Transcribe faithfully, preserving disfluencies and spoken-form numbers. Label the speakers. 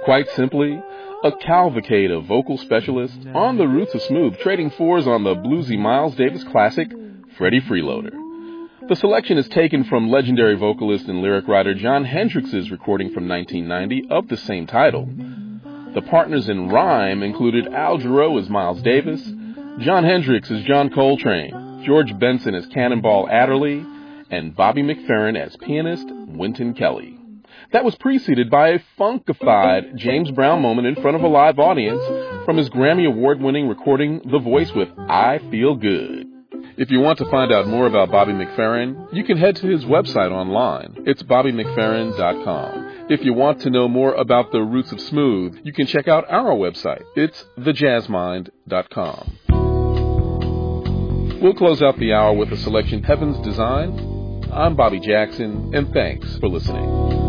Speaker 1: Quite simply, a cavalcade of vocal specialists on the roots of smooth, trading fours on the bluesy Miles Davis classic, Freddie Freeloader. The selection is taken from legendary vocalist and lyric writer Jon Hendrix's recording from nineteen ninety of the same title. The partners in rhyme included Al Jarreau as Miles Davis, Jon Hendrix as John Coltrane, George Benson as Cannonball Adderley, and Bobby McFerrin as pianist Wynton Kelly. That was preceded by a funkified James Brown moment in front of a live audience from his Grammy Award-winning recording The Voice with I Feel Good. If you want to find out more about Bobby McFerrin, you can head to his website online. It's bobby mcferrin dot com. If you want to know more about the roots of smooth, you can check out our website. It's the jazz mind dot com. We'll close out the hour with a selection Heaven's Design. I'm Bobby Jackson, and thanks for listening.